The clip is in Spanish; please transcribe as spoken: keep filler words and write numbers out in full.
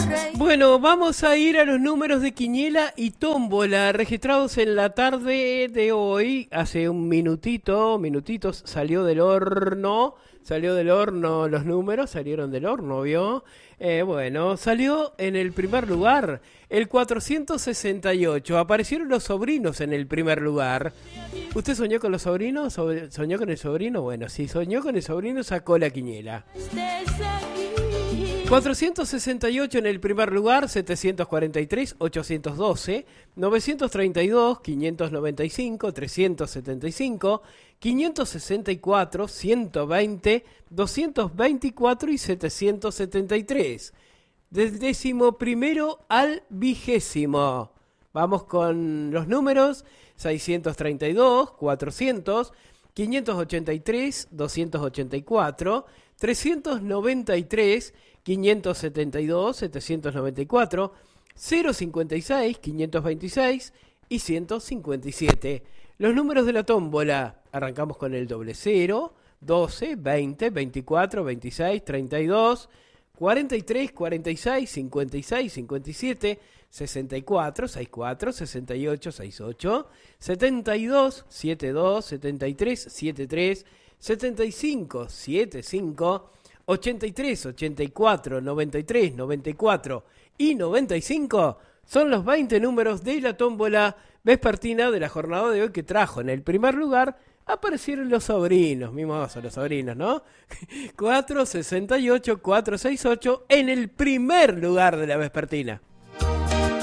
Bueno, vamos a ir a los números de quiniela y tómbola registrados en la tarde de hoy. Hace un minutito, minutitos, salió del horno, salió del horno los números, salieron del horno, ¿vio? Eh, bueno, salió en el primer lugar el cuatrocientos sesenta y ocho. Aparecieron los sobrinos en el primer lugar. ¿Usted soñó con los sobrinos? ¿Soñó con el sobrino? Bueno, si soñó con el sobrino, sacó la quiniela. cuatrocientos sesenta y ocho en el primer lugar, setecientos cuarenta y tres, ochocientos doce, novecientos treinta y dos, quinientos noventa y cinco, trescientos setenta y cinco, quinientos sesenta y cuatro, ciento veinte, doscientos veinticuatro y setecientos setenta y tres. Del décimo primero al vigésimo. Vamos con los números: seiscientos treinta y dos, cuatrocientos, quinientos ochenta y tres, doscientos ochenta y cuatro, trescientos noventa y tres, quinientos setenta y dos, setecientos noventa y cuatro, cero cincuenta y seis, quinientos veintiséis y ciento cincuenta y siete. Los números de la tómbola: arrancamos con el doble cero, doce, veinte, veinticuatro, veintiséis, treinta y dos, cuarenta y tres, cuarenta y seis, cincuenta y seis, cincuenta y siete, sesenta y cuatro, sesenta y cuatro, sesenta y ocho, sesenta y ocho, setenta y dos, setenta y dos, setenta y tres, setenta y tres, setenta y cinco, setenta y cinco, ochenta y tres, ochenta y cuatro, noventa y tres, noventa y cuatro y noventa y cinco son los veinte números de la tómbola vespertina de la jornada de hoy, que trajo en el primer lugar. Aparecieron los sobrinos, mimosos los sobrinos, ¿no? cuatrocientos sesenta y ocho, cuatrocientos sesenta y ocho en el primer lugar de la vespertina.